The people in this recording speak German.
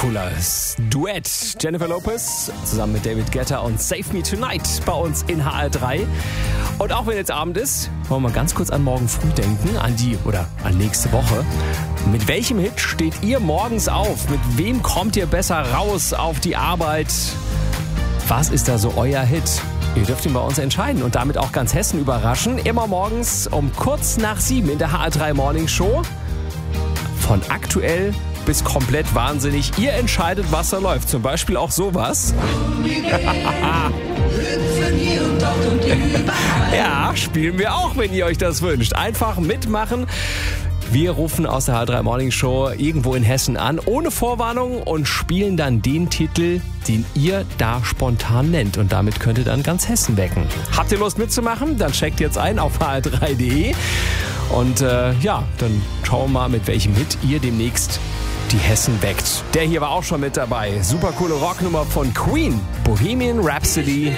cooles Duett. Jennifer Lopez zusammen mit David Guetta und Save Me Tonight bei uns in HR3. Und auch wenn jetzt Abend ist, wollen wir ganz kurz an morgen früh denken, an nächste Woche. Mit welchem Hit steht ihr morgens auf? Mit wem kommt ihr besser raus auf die Arbeit? Was ist da so euer Hit? Ihr dürft ihn bei uns entscheiden und damit auch ganz Hessen überraschen. Immer morgens um kurz nach 7 in der HR3 Morning Show. Von aktuell bis komplett wahnsinnig. Ihr entscheidet, was da läuft. Zum Beispiel auch sowas. Ja, spielen wir auch, wenn ihr euch das wünscht. Einfach mitmachen. Wir rufen aus der HR3 Morning Show irgendwo in Hessen an, ohne Vorwarnung und spielen dann den Titel, den ihr da spontan nennt. Und damit könnt ihr dann ganz Hessen wecken. Habt ihr Lust mitzumachen? Dann checkt jetzt ein auf hr3.de. Und dann schauen wir mal, mit welchem Hit ihr demnächst die Hessen weckt. Der hier war auch schon mit dabei. Super coole Rocknummer von Queen. Bohemian Rhapsody.